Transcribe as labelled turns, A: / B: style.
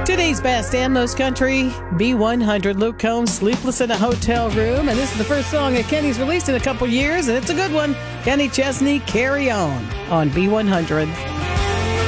A: Today's best and most country, B100, Luke Combs, Sleepless in a Hotel Room. And this is the first song that Kenny's released in a couple years, and it's a good one. Kenny Chesney, Carry On B100.